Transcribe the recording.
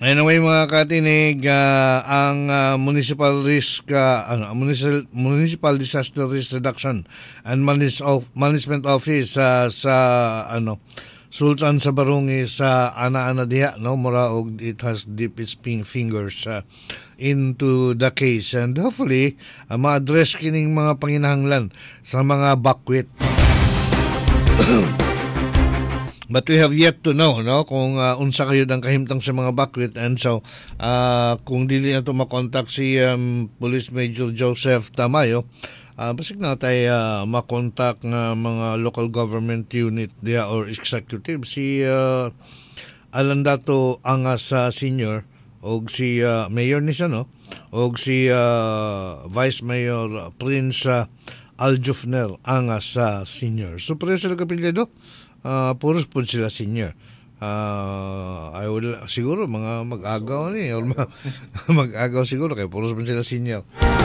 Anyway mga katinig, ang Municipal Disaster Risk Reduction and Management Office sa Sultan sa Barong sa ana-ana diha, no, mura og it has deep its fingers into the case, and hopefully ma-address kining mga panginahanglan sa mga bakwit. But we have yet to know, no, kung unsa kayo ang kahimtang sa mga bakwit, and so kung dili na to makontak si Police Major Joseph Tamayo, basig na tayo makontak ng mga local government unit dia or executive, si Alandato Angas Senior og si Mayor ni siya, no, og si Vice Mayor Prince Aljufner Angas Senior. So pareho sila kapilyado. Puros po sila senior. Siguro mga mag-agaw ni or mag-agaw siguro kay puros po sila senior.